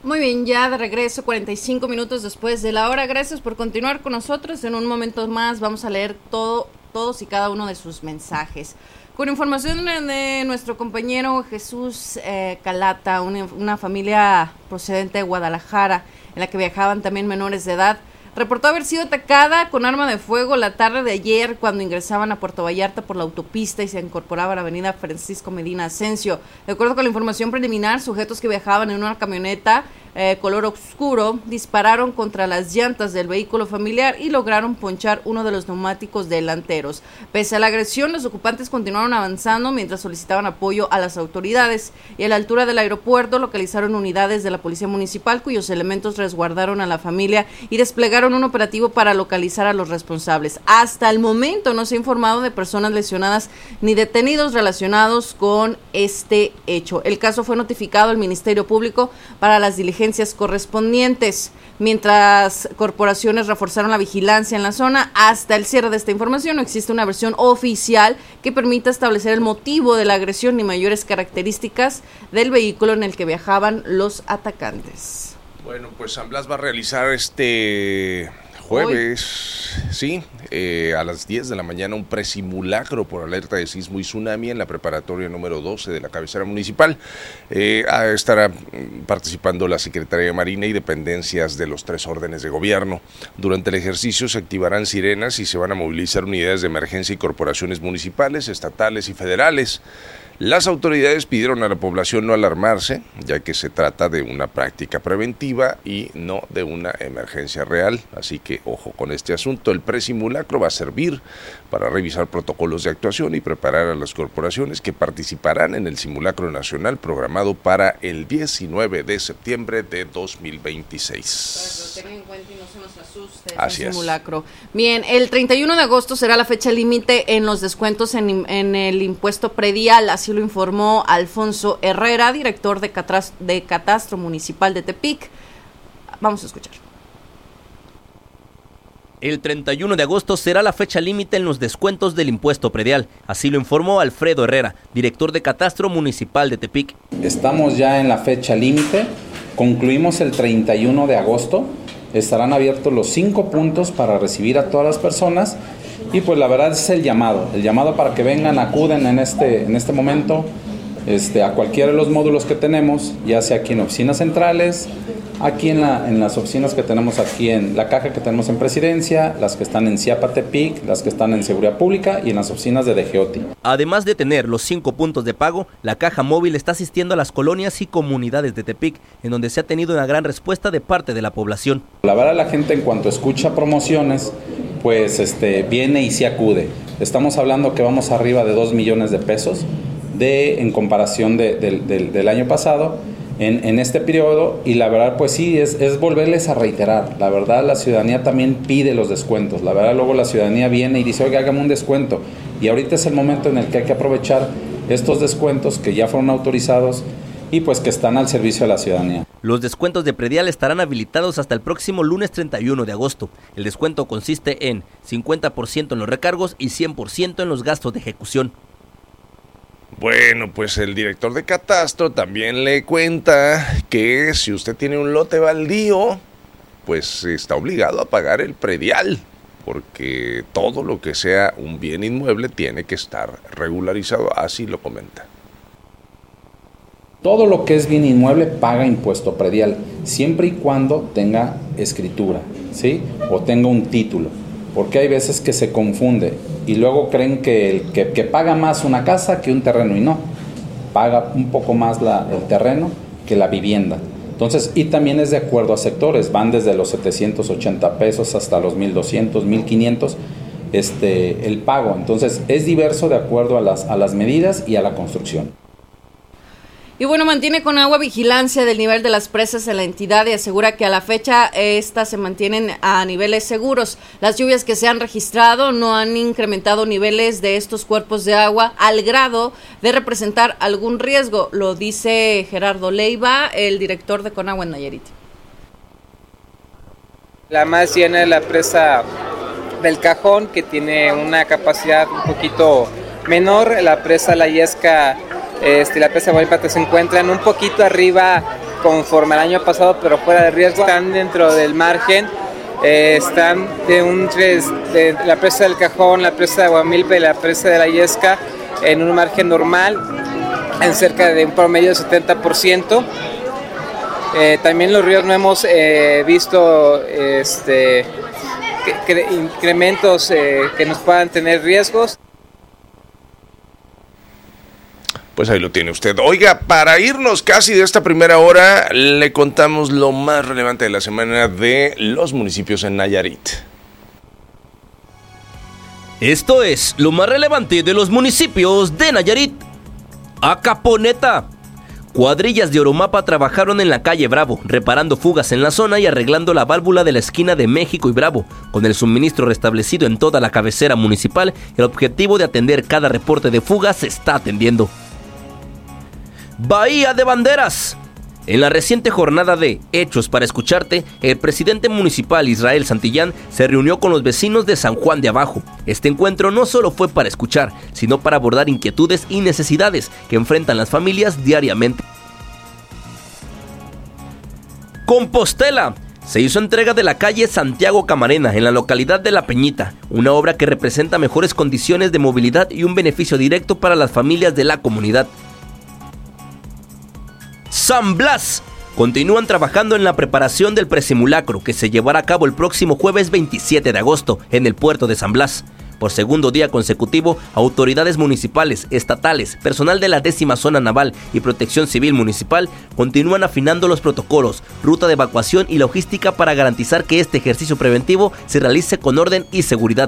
Muy bien, ya de regreso, 45 minutos después de la hora. Gracias por continuar con nosotros. En un momento más vamos a leer todos y cada uno de sus mensajes. Con información de nuestro compañero Jesús Calata, una familia procedente de Guadalajara, en la que viajaban también menores de edad, reportó haber sido atacada con arma de fuego la tarde de ayer cuando ingresaban a Puerto Vallarta por la autopista y se incorporaba a la avenida Francisco Medina Ascencio. De acuerdo con la información preliminar, sujetos que viajaban en una camioneta color oscuro dispararon contra las llantas del vehículo familiar y lograron ponchar uno de los neumáticos delanteros. Pese a la agresión, los ocupantes continuaron avanzando mientras solicitaban apoyo a las autoridades, y a la altura del aeropuerto localizaron unidades de la Policía Municipal cuyos elementos resguardaron a la familia y desplegaron un operativo para localizar a los responsables. Hasta el momento no se ha informado de personas lesionadas ni detenidos relacionados con este hecho. El caso fue notificado al Ministerio Público para las diligencias correspondientes, mientras corporaciones reforzaron la vigilancia en la zona. Hasta el cierre de esta información no existe una versión oficial que permita establecer el motivo de la agresión ni mayores características del vehículo en el que viajaban los atacantes. Bueno, pues San Blas va a realizar este jueves, a las 10 de la mañana, un presimulacro por alerta de sismo y tsunami en la preparatoria número 12 de la cabecera municipal. Estará participando la Secretaría de Marina y dependencias de los 3 órdenes de gobierno. Durante el ejercicio se activarán sirenas y se van a movilizar unidades de emergencia y corporaciones municipales, estatales y federales. Las autoridades pidieron a la población no alarmarse, ya que se trata de una práctica preventiva y no de una emergencia real, así que ojo con este asunto. El presimulacro va a servir para revisar protocolos de actuación y preparar a las corporaciones que participarán en el simulacro nacional programado para el 19 de septiembre de 2026. Tengan en cuenta y no se nos asuste Así el simulacro. Bien, el 31 de agosto será la fecha límite en los descuentos en el impuesto predial, así lo informó Alfonso Herrera, director de Catastro Municipal de Tepic. Vamos a escuchar. El 31 de agosto será la fecha límite en los descuentos del impuesto predial, así lo informó Alfredo Herrera, director de Catastro Municipal de Tepic. Estamos ya en la fecha límite, concluimos el 31 de agosto, estarán abiertos los 5 puntos para recibir a todas las personas y pues la verdad es el llamado para que vengan, acuden en este momento a cualquiera de los módulos que tenemos, ya sea aquí en oficinas centrales, aquí en las oficinas que tenemos aquí en la caja que tenemos en Presidencia, las que están en Ciapa Tepic, las que están en Seguridad Pública y en las oficinas de DGOTI. Además de tener los 5 puntos de pago, la caja móvil está asistiendo a las colonias y comunidades de Tepic, en donde se ha tenido una gran respuesta de parte de la población. La verdad, la gente en cuanto escucha promociones, pues viene y se acude. Estamos hablando que vamos arriba de 2 millones de pesos en comparación del año pasado en este periodo, y la verdad pues sí, es volverles a reiterar. La verdad la ciudadanía también pide los descuentos, la verdad luego la ciudadanía viene y dice, oiga, hágame un descuento, y ahorita es el momento en el que hay que aprovechar estos descuentos que ya fueron autorizados y pues que están al servicio de la ciudadanía. Los descuentos de predial estarán habilitados hasta el próximo lunes 31 de agosto. El descuento consiste en 50% en los recargos y 100% en los gastos de ejecución. Bueno, pues el director de Catastro también le cuenta que si usted tiene un lote baldío, pues está obligado a pagar el predial, porque todo lo que sea un bien inmueble tiene que estar regularizado, así lo comenta. Todo lo que es bien inmueble paga impuesto predial, siempre y cuando tenga escritura, ¿sí? O tenga un título, porque hay veces que se confunde y luego creen que paga más una casa que un terreno, y no, paga un poco más el terreno que la vivienda. Entonces, y también es de acuerdo a sectores, van desde los 780 pesos hasta los 1,200, 1,500 el pago. Entonces, es diverso de acuerdo a las medidas y a la construcción. Y bueno, mantiene con agua vigilancia del nivel de las presas en la entidad y asegura que a la fecha estas se mantienen a niveles seguros. Las lluvias que se han registrado no han incrementado niveles de estos cuerpos de agua al grado de representar algún riesgo, lo dice Gerardo Leiva, el director de Conagua en Nayarit. La más llena es la presa del Cajón, que tiene una capacidad un poquito menor. La presa La Yesca, la presa Guaypate se encuentran un poquito arriba conforme al año pasado, pero fuera de riesgo. Están dentro del margen, están de la presa del Cajón, la presa de Aguamilpa y la presa de la Yesca en un margen normal, en cerca de un promedio de 70%. También los ríos no hemos visto incrementos que nos puedan tener riesgos. Pues ahí lo tiene usted. Oiga, para irnos casi de esta primera hora, le contamos lo más relevante de la semana de los municipios en Nayarit. Esto es lo más relevante de los municipios de Nayarit. Acaponeta. Cuadrillas de Oromapa trabajaron en la calle Bravo, reparando fugas en la zona y arreglando la válvula de la esquina de México y Bravo. Con el suministro restablecido en toda la cabecera municipal, el objetivo de atender cada reporte de fuga se está atendiendo. Bahía de Banderas. En la reciente jornada de Hechos para Escucharte, el presidente municipal Israel Santillán se reunió con los vecinos de San Juan de Abajo. Este encuentro no solo fue para escuchar, sino para abordar inquietudes y necesidades que enfrentan las familias diariamente. Compostela. Se hizo entrega de la calle Santiago Camarena en la localidad de La Peñita, una obra que representa mejores condiciones de movilidad y un beneficio directo para las familias de la comunidad. San Blas. Continúan trabajando en la preparación del presimulacro que se llevará a cabo el próximo jueves 27 de agosto en el puerto de San Blas. Por segundo día consecutivo, autoridades municipales, estatales, personal de la 10ª Zona Naval y Protección Civil Municipal continúan afinando los protocolos, ruta de evacuación y logística para garantizar que este ejercicio preventivo se realice con orden y seguridad.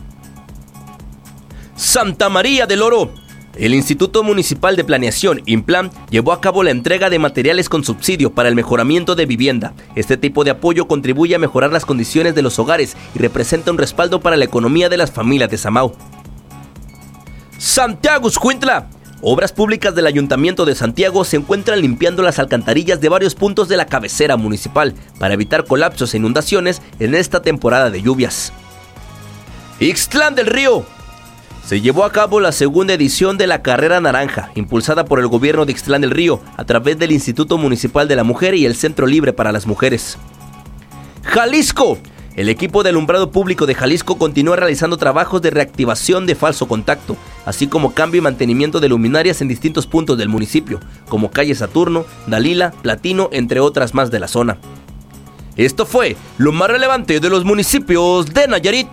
Santa María del Oro. El Instituto Municipal de Planeación, INPLAN, llevó a cabo la entrega de materiales con subsidio para el mejoramiento de vivienda. Este tipo de apoyo contribuye a mejorar las condiciones de los hogares y representa un respaldo para la economía de las familias de Samao. Santiago Xcuintla. Obras públicas del Ayuntamiento de Santiago se encuentran limpiando las alcantarillas de varios puntos de la cabecera municipal para evitar colapsos e inundaciones en esta temporada de lluvias. Ixtlán del Río. Se llevó a cabo la segunda edición de la Carrera Naranja, impulsada por el gobierno de Ixtlán del Río, a través del Instituto Municipal de la Mujer y el Centro Libre para las Mujeres. Jalisco. El equipo de alumbrado público de Jalisco continúa realizando trabajos de reactivación de falso contacto, así como cambio y mantenimiento de luminarias en distintos puntos del municipio, como calle Saturno, Dalila, Platino, entre otras más de la zona. Esto fue lo más relevante de los municipios de Nayarit.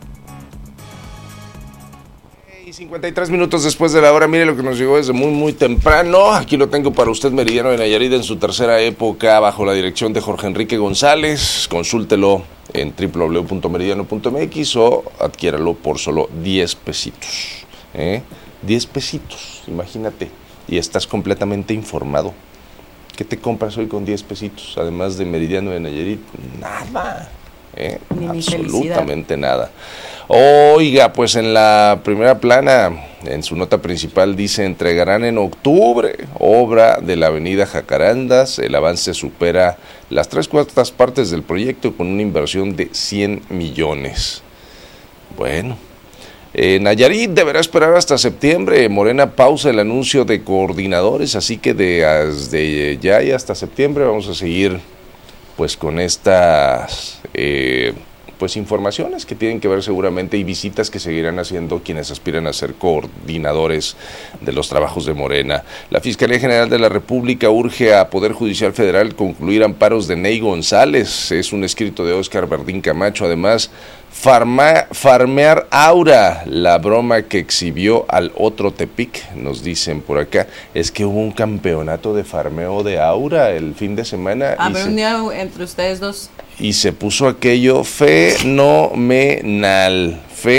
53 minutos después de la hora, mire lo que nos llegó desde muy temprano. Aquí lo tengo para usted, Meridiano de Nayarit, en su tercera época, bajo la dirección de Jorge Enrique González. Consúltelo en www.meridiano.mx o adquiéralo por solo 10 pesitos. 10 pesitos, imagínate. Y estás completamente informado. ¿Qué te compras hoy con 10 pesitos? Además de Meridiano de Nayarit, nada. Absolutamente nada. Oiga, pues en la primera plana, en su nota principal dice: entregarán en octubre obra de la avenida Jacarandas. El avance supera las 3/4 partes del proyecto con una inversión de 100 millones. Bueno, Nayarit deberá esperar hasta septiembre. Morena pausa el anuncio de coordinadores, así que desde ya y hasta septiembre vamos a seguir pues con estas pues informaciones que tienen que ver seguramente y visitas que seguirán haciendo quienes aspiran a ser coordinadores de los trabajos de Morena. La Fiscalía General de la República urge a Poder Judicial Federal concluir amparos de Ney González. Es un escrito de Óscar Verdín Camacho. Además, farmear Aura, la broma que exhibió al otro Tepic, nos dicen por acá, es que hubo un campeonato de farmeo de Aura el fin de semana. A ver, un día entre ustedes dos. Y se puso aquello fenomenal.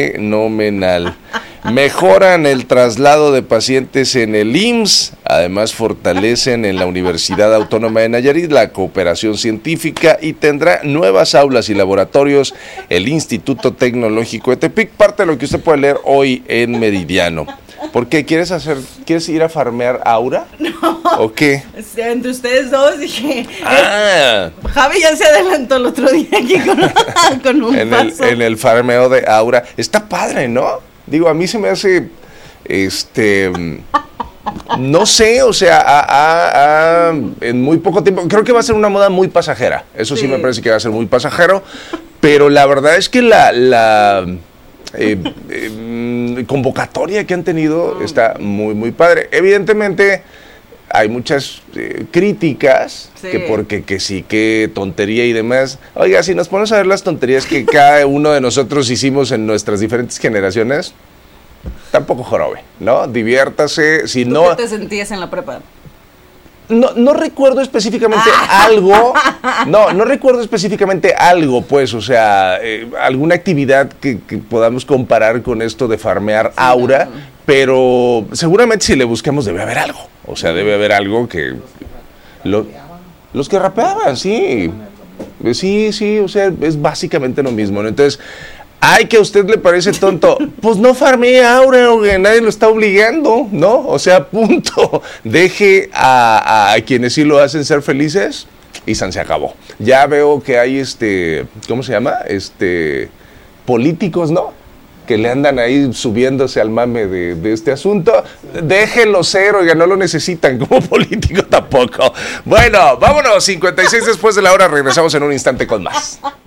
Mejoran el traslado de pacientes en el IMSS, además fortalecen en la Universidad Autónoma de Nayarit la cooperación científica y tendrá nuevas aulas y laboratorios el Instituto Tecnológico de Tepic, parte de lo que usted puede leer hoy en Meridiano. ¿Por qué? ¿Quieres ir a farmear Aura? No. ¿O qué? Entre ustedes dos dije... Javi ya se adelantó el otro día aquí con un paso. En el farmeo de Aura. Está padre, ¿no? Digo, a mí se me hace no sé, o sea, en muy poco tiempo, creo que va a ser una moda muy pasajera, eso sí me parece que va a ser muy pasajero, pero la verdad es que la convocatoria que han tenido está muy, muy padre. Evidentemente hay muchas críticas, que porque que sí, que tontería y demás. Oiga, si nos ponemos a ver las tonterías que cada uno de nosotros hicimos en nuestras diferentes generaciones, tampoco jorobe, ¿no? Diviértase, si no... ¿Qué te sentías en la prepa? No recuerdo específicamente algo, no recuerdo específicamente algo, pues, o sea, alguna actividad que podamos comparar con esto de farmear aura, pero seguramente si le buscamos debe haber algo, o sea, debe haber algo que... los que rapeaban, sí, o sea, es básicamente lo mismo, ¿no? Entonces... Ay, que a usted le parece tonto. Pues no farmee aura, nadie lo está obligando, ¿no? O sea, punto. Deje a quienes sí lo hacen ser felices y se acabó. Ya veo que hay ¿cómo se llama? Políticos, ¿no? Que le andan ahí subiéndose al mame de este asunto. Déjenlo ser, oiga, no lo necesitan como político tampoco. Bueno, vámonos, 56 después de la hora, regresamos en un instante con más.